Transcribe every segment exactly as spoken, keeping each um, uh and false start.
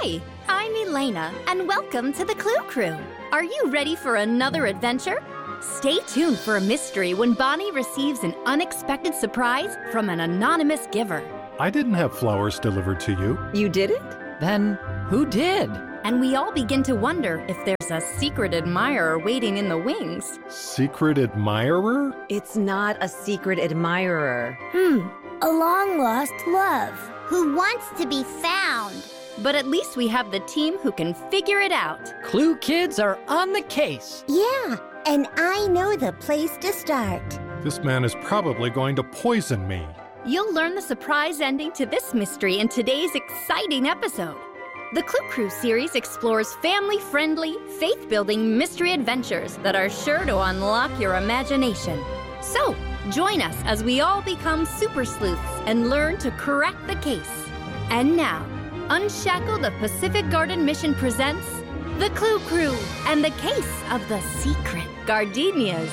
Hi, I'm Elena, and welcome to the Clue Crew. Are you ready for another adventure? Stay tuned for a mystery when Bonnie receives an unexpected surprise from an anonymous giver. I didn't have flowers delivered to you. You didn't? Then who did? And we all begin to wonder if there's a secret admirer waiting in the wings. Secret admirer? It's not a secret admirer. Hmm, a long-lost love. Who wants to be found. But at least we have the team who can figure it out. Clue kids are on the case. Yeah, and I know the place to start. This man is probably going to poison me. You'll learn the surprise ending to this mystery in today's exciting episode. The Clue Crew series explores family-friendly, faith-building mystery adventures that are sure to unlock your imagination. So, join us as we all become super sleuths and learn to crack the case. And now, Unshackle the Pacific Garden Mission presents The Clue Crew and the Case of the Secret Gardenias.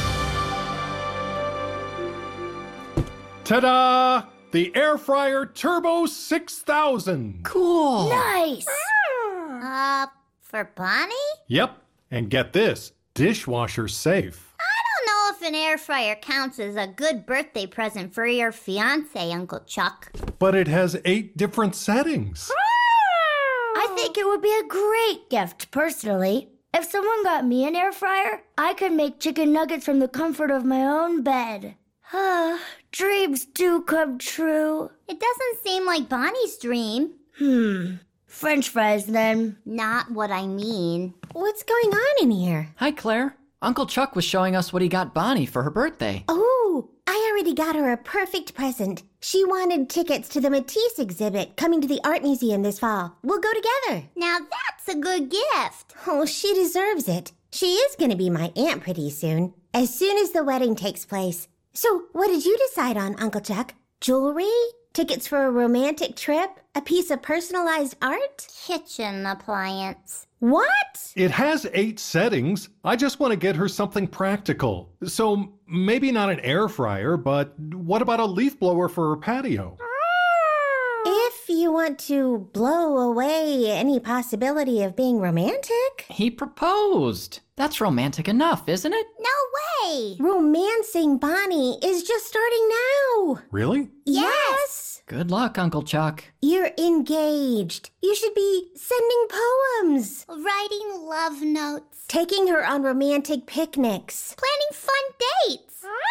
Ta-da! The Air Fryer Turbo six thousand. Cool. Nice! Uh, for Bonnie? Yep, and get this, dishwasher safe. I don't know if an air fryer counts as a good birthday present for your fiancé, Uncle Chuck. But it has eight different settings. I think it would be a great gift, personally. If someone got me an air fryer, I could make chicken nuggets from the comfort of my own bed. Ah, dreams do come true. It doesn't seem like Bonnie's dream. Hmm, French fries then. Not what I mean. What's going on in here? Hi, Claire. Uncle Chuck was showing us what he got Bonnie for her birthday. Oh, I already got her a perfect present. She wanted tickets to the Matisse exhibit coming to the art museum this fall. We'll go together. Now that's a good gift. Oh, she deserves it. She is going to be my aunt pretty soon, as soon as the wedding takes place. So, what did you decide on, Uncle Chuck? Jewelry? Tickets for a romantic trip? A piece of personalized art? Kitchen appliance. What? It has eight settings. I just want to get her something practical. So maybe not an air fryer, but what about a leaf blower for her patio? If you want to blow away any possibility of being romantic. He proposed. That's romantic enough, isn't it? No way. Romancing Bonnie is just starting now. Really? Yes. Good luck, Uncle Chuck. You're engaged. You should be sending poems. Writing love notes. Taking her on romantic picnics. Planning fun dates.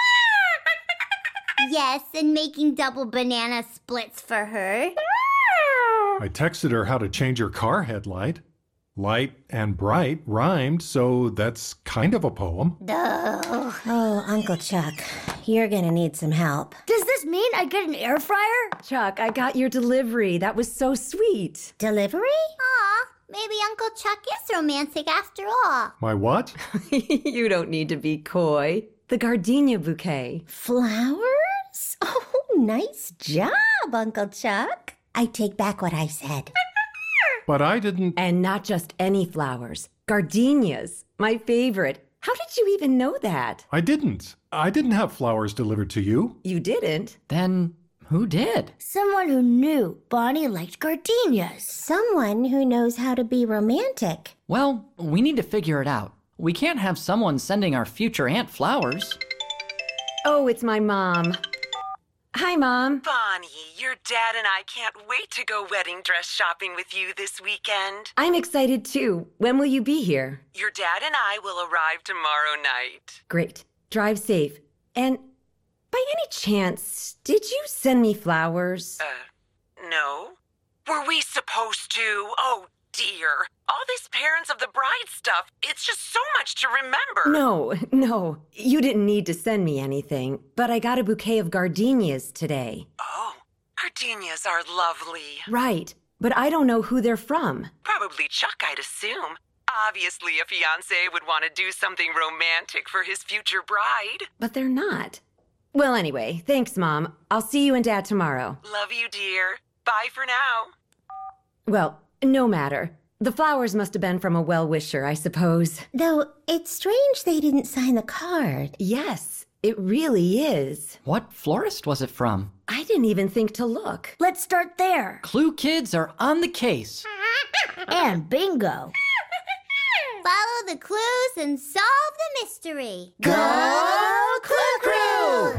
Yes, and making double banana splits for her. I texted her how to change her car headlight. Light and bright rhymed, so that's kind of a poem. Duh. Oh, Uncle Chuck, you're gonna need some help. Does this mean I get an air fryer? Chuck, I got your delivery. That was so sweet. Delivery? Aw, maybe Uncle Chuck is romantic after all. My what? You don't need to be coy. The gardenia bouquet. Flowers? Oh, nice job, Uncle Chuck. I take back what I said. But I didn't... And not just any flowers. Gardenias. My favorite. How did you even know that? I didn't. I didn't have flowers delivered to you. You didn't? Then who did? Someone who knew Bonnie liked gardenias. Someone who knows how to be romantic. Well, we need to figure it out. We can't have someone sending our future aunt flowers. Oh, it's my mom. Hi, Mom. Bonnie, your dad and I can't wait to go wedding dress shopping with you this weekend. I'm excited too. When will you be here? Your dad and I will arrive tomorrow night. Great. Drive safe. And by any chance, did you send me flowers? Uh, no. Were we supposed to? Oh, dear. All this parents of the bride stuff, it's just so much to remember. No, no. You didn't need to send me anything, but I got a bouquet of gardenias today. Oh, gardenias are lovely. Right, but I don't know who they're from. Probably Chuck, I'd assume. Obviously, a fiancé would want to do something romantic for his future bride. But they're not. Well, anyway, thanks, Mom. I'll see you and Dad tomorrow. Love you, dear. Bye for now. Well, no matter. The flowers must have been from a well-wisher, I suppose. Though it's strange they didn't sign the card. Yes, it really is. What florist was it from? I didn't even think to look. Let's start there. Clue kids are on the case. And bingo. Follow the clues and solve the mystery. Go Clue Crew!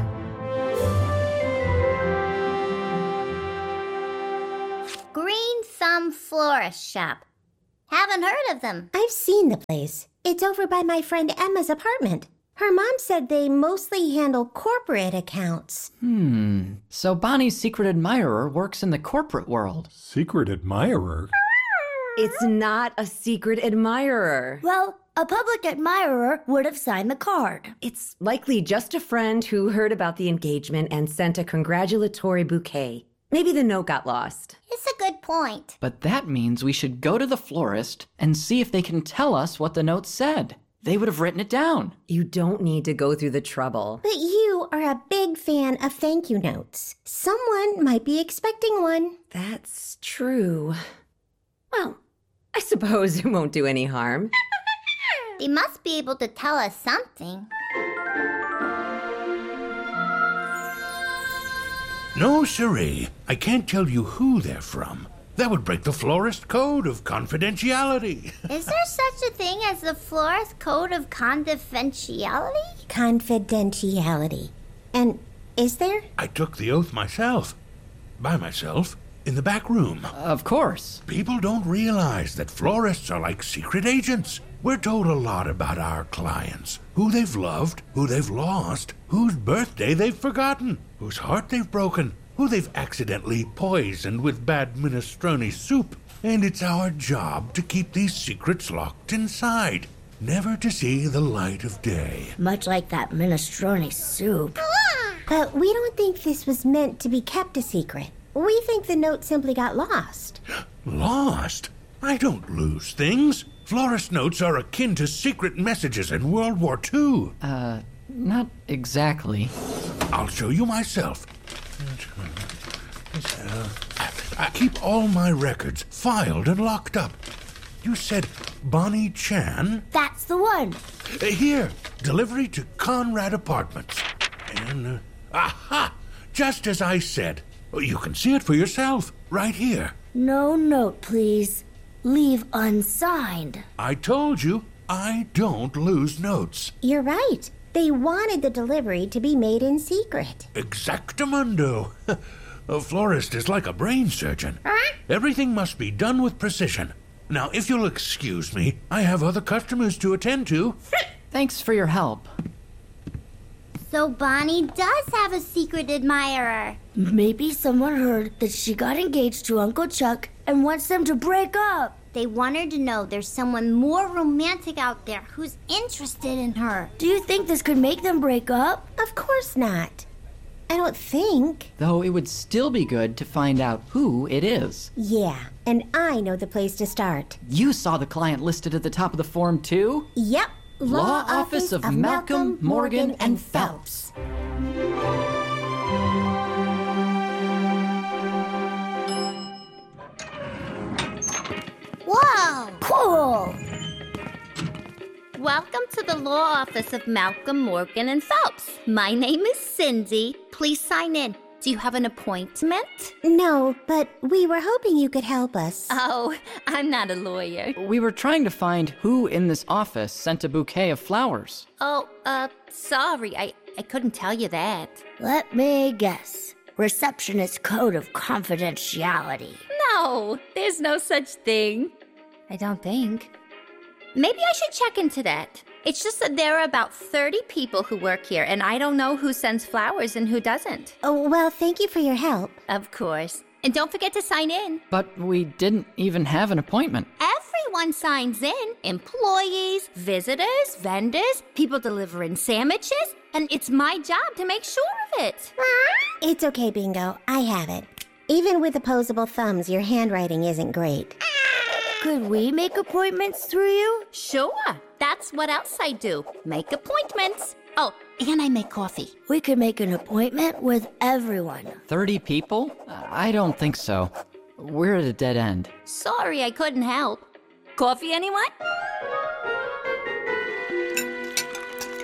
Green Thumb Florist Shop. Haven't heard of them. I've seen the place. It's over by my friend Emma's apartment. Her mom said they mostly handle corporate accounts. Hmm. So Bonnie's secret admirer works in the corporate world. Secret admirer? It's not a secret admirer. Well, a public admirer would have signed the card. It's likely just a friend who heard about the engagement and sent a congratulatory bouquet. Maybe the note got lost. It's a good point. But that means we should go to the florist and see if they can tell us what the note said. They would have written it down. You don't need to go through the trouble. But you are a big fan of thank you notes. Someone might be expecting one. That's true. Well, I suppose it won't do any harm. They must be able to tell us something. No, siree. I can't tell you who they're from. That would break the florist code of confidentiality. Is there such a thing as the Florist Code of Confidentiality? Confidentiality. And is there? I took the oath myself. By myself. In the back room. Of course. People don't realize that florists are like secret agents. We're told a lot about our clients. Who they've loved, who they've lost, whose birthday they've forgotten, whose heart they've broken, who they've accidentally poisoned with bad minestrone soup. And it's our job to keep these secrets locked inside, never to see the light of day. Much like that minestrone soup. But we don't think this was meant to be kept a secret. We think the note simply got lost. Lost? I don't lose things. Florist notes are akin to secret messages in World War Two. Uh, not exactly. I'll show you myself. I keep all my records filed and locked up. You said Bonnie Chan? That's the one. Uh, here, delivery to Conrad Apartments. And, uh, aha! Just as I said. You can see it for yourself, right here. No note, please. Leave unsigned. I told you, I don't lose notes. You're right. They wanted the delivery to be made in secret. Exactamundo. A florist is like a brain surgeon. Everything must be done with precision. Now, if you'll excuse me, I have other customers to attend to. Thanks for your help. So Bonnie does have a secret admirer. Maybe someone heard that she got engaged to Uncle Chuck and wants them to break up. They want her to know there's someone more romantic out there who's interested in her. Do you think this could make them break up? Of course not. I don't think. Though it would still be good to find out who it is. Yeah, and I know the place to start. You saw the client listed at the top of the form, too? Yep. Law Office of Malcolm, Morgan, and Phelps. Whoa! Cool! Welcome to the Law Office of Malcolm, Morgan, and Phelps. My name is Cindy. Please sign in. Do you have an appointment? No, but we were hoping you could help us. Oh, I'm not a lawyer. We were trying to find who in this office sent a bouquet of flowers. Oh, uh, sorry. I, I couldn't tell you that. Let me guess. Receptionist Code of Confidentiality. No, there's no such thing. I don't think. Maybe I should check into that. It's just that there are about thirty people who work here, and I don't know who sends flowers and who doesn't. Oh, well, thank you for your help. Of course. And don't forget to sign in. But we didn't even have an appointment. Everyone signs in. Employees, visitors, vendors, people delivering sandwiches. And it's my job to make sure of it. It's okay, Bingo. I have it. Even with opposable thumbs, your handwriting isn't great. Could we make appointments through you? Sure. That's what else I do. Make appointments. Oh, and I make coffee. We could make an appointment with everyone. thirty people? I don't think so. We're at a dead end. Sorry, I couldn't help. Coffee, anyone? Could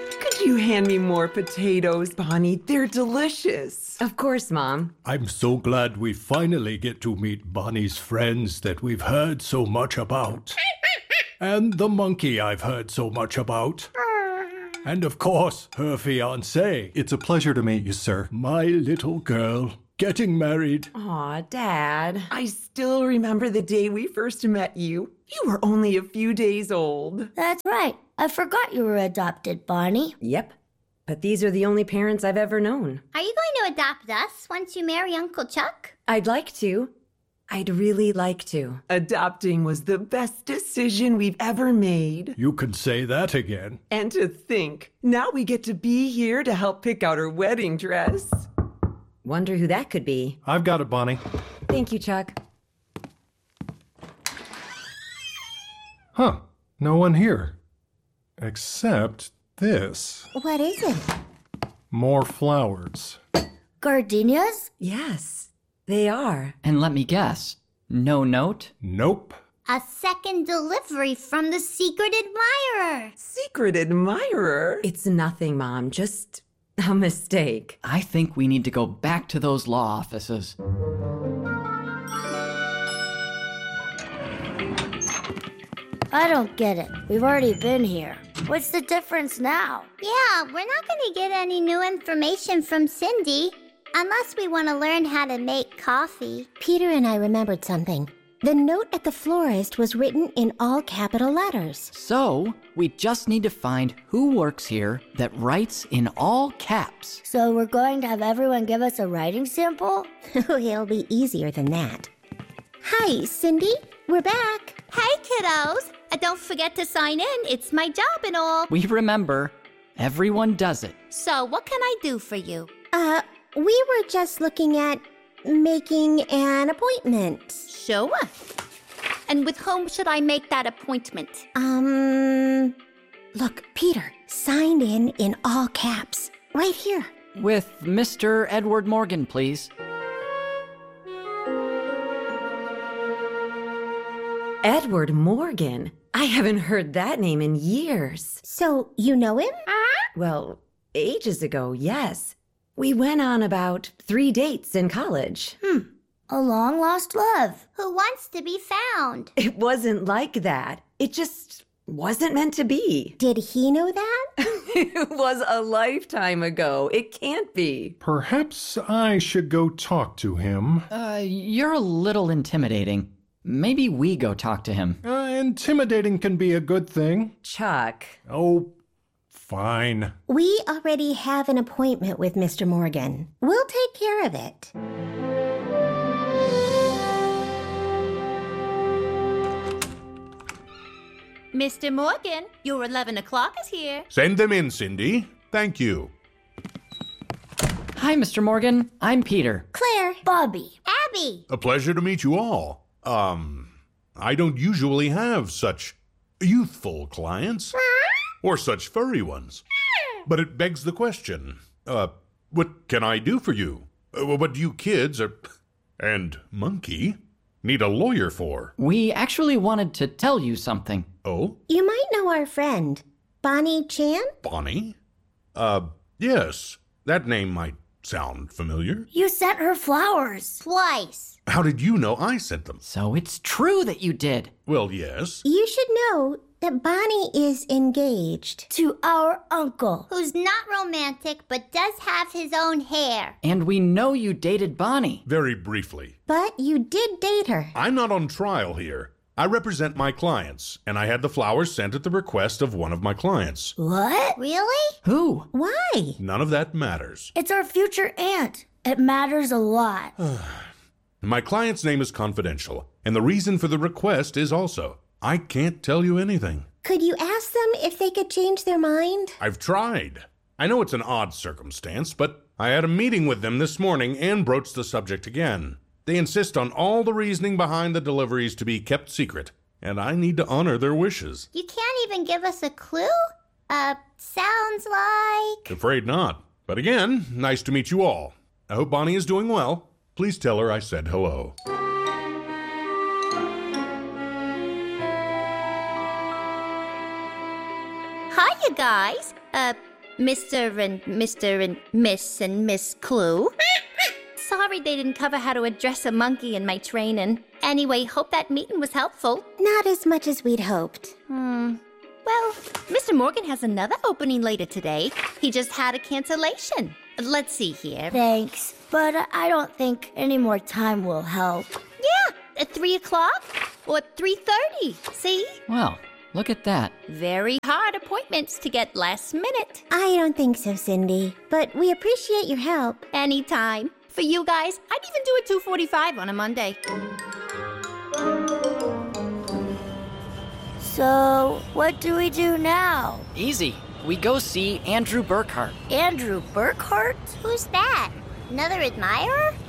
you hand me more potatoes, Bonnie? They're delicious. Of course, Mom. I'm so glad we finally get to meet Bonnie's friends that we've heard so much about. And the monkey I've heard so much about. And of course, her fiancé. It's a pleasure to meet you, sir. My little girl. Getting married. Aw, Dad. I still remember the day we first met you. You were only a few days old. That's right. I forgot you were adopted, Bonnie. Yep. But these are the only parents I've ever known. Are you going to adopt us once you marry Uncle Chuck? I'd like to. I'd really like to. Adopting was the best decision we've ever made. You can say that again. And to think, now we get to be here to help pick out her wedding dress. Wonder who that could be. I've got it, Bonnie. Thank you, Chuck. Huh. No one here. Except this. What is it? More flowers. Gardenias? Yes, they are. And let me guess, no note? Nope. A second delivery from the secret admirer. Secret admirer? It's nothing, Mom. Just a mistake. I think we need to go back to those law offices. I don't get it. We've already been here. What's the difference now? Yeah, we're not going to get any new information from Cindy unless we want to learn how to make coffee. Peter and I remembered something. The note at the florist was written in all capital letters. So, we just need to find who works here that writes in all caps. So we're going to have everyone give us a writing sample? It'll be easier than that. Hi, Cindy. We're back. Hey, kiddos. Uh, don't forget to sign in. It's my job and all. We remember. Everyone does it. So, what can I do for you? Uh, we were just looking at making an appointment. Sure. And with whom should I make that appointment? Um, look, Peter, signed in in all caps. Right here. With Mister Edward Morgan, please. Edward Morgan? I haven't heard that name in years. So, you know him? Well, ages ago, yes. We went on about three dates in college. Hmm. A long-lost love. Who wants to be found? It wasn't like that. It just wasn't meant to be. Did he know that? It was a lifetime ago. It can't be. Perhaps I should go talk to him. Uh, you're a little intimidating. Maybe we go talk to him. Uh, intimidating can be a good thing. Chuck. Oh, fine. We already have an appointment with Mister Morgan. We'll take care of it. Mister Morgan, your eleven o'clock is here. Send them in, Cindy. Thank you. Hi, Mister Morgan. I'm Peter. Claire. Bobby. Abby. A pleasure to meet you all. Um, I don't usually have such youthful clients. Or such furry ones. But it begs the question, uh, what can I do for you? Uh, what do you kids are, and Monkey need a lawyer for? We actually wanted to tell you something. Oh? You might know our friend, Bonnie Chan? Bonnie? Uh, yes. That name might sound familiar. You sent her flowers. Twice. How did you know I sent them? So it's true that you did. Well, yes. You should know that Bonnie is engaged. To our uncle. Who's not romantic but does have his own hair. And we know you dated Bonnie. Very briefly. But you did date her. I'm not on trial here. I represent my clients, and I had the flowers sent at the request of one of my clients. What? Really? Who? Why? None of that matters. It's our future aunt. It matters a lot. My client's name is confidential, and the reason for the request is also. I can't tell you anything. Could you ask them if they could change their mind? I've tried. I know it's an odd circumstance, but I had a meeting with them this morning and broached the subject again. They insist on all the reasoning behind the deliveries to be kept secret, and I need to honor their wishes. You can't even give us a clue? Uh, sounds like... Afraid not. But again, nice to meet you all. I hope Bonnie is doing well. Please tell her I said hello. Hi, you guys. Uh, Mister and Mister and Miss and Miss Clue. Sorry they didn't cover how to address a monkey in my training. Anyway, hope that meeting was helpful. Not as much as we'd hoped. Hmm. Well, Mister Morgan has another opening later today. He just had a cancellation. Let's see here. Thanks, but I don't think any more time will help. Yeah, at three o'clock or at three thirty. See? Well, look at that. Very hard appointments to get last minute. I don't think so, Cindy, but we appreciate your help. Anytime. For you guys, I'd even do a two forty-five on a Monday. So, what do we do now? Easy. We go see Andrew Burkhart. Andrew Burkhart? Who's that? Another admirer?